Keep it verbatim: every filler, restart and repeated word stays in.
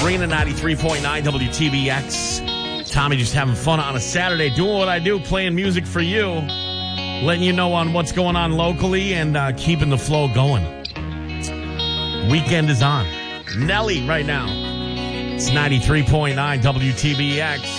Rena, ninety-three point nine W T B X. Tommy just having fun on a Saturday, doing what I do, playing music for you, letting you know on what's going on locally and uh, keeping the flow going. Weekend is on. Nelly right now. It's ninety-three point nine W T B X.